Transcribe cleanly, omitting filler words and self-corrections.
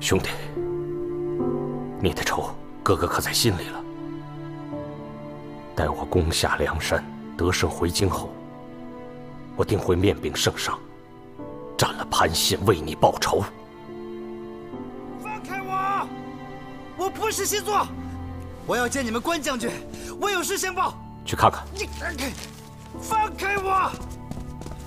兄弟，你的仇哥哥可在心里了。待我攻下梁山，得胜回京后，我定会面禀圣上，斩了潘信，为你报仇。 放开我！我不是新作，我要见你们关将军，我有事相报。 去看看。 你放开我！